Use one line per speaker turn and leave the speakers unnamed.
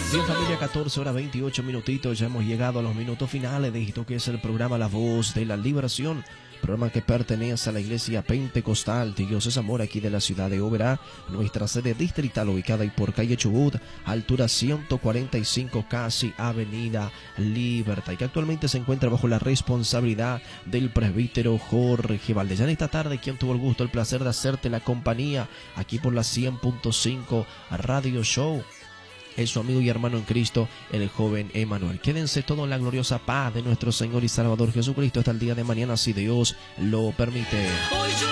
Bien, familia, 14 horas 28 minutitos. Ya hemos llegado a los minutos finales de esto que es el programa La Voz de la Liberación. Programa que pertenece a la Iglesia Pentecostal de Dios es Amor, aquí de la ciudad de Oberá, nuestra sede distrital ubicada ahí por calle Chubut, altura 145, casi Avenida Libertad, y que actualmente se encuentra bajo la responsabilidad del presbítero Jorge Valdés. Ya en esta tarde, quien tuvo el gusto, el placer de hacerte la compañía aquí por la 100.5 Radio Show, es su amigo y hermano en Cristo, el joven Emanuel. Quédense todos en la gloriosa paz de nuestro Señor y Salvador Jesucristo hasta el día de mañana, si Dios lo permite.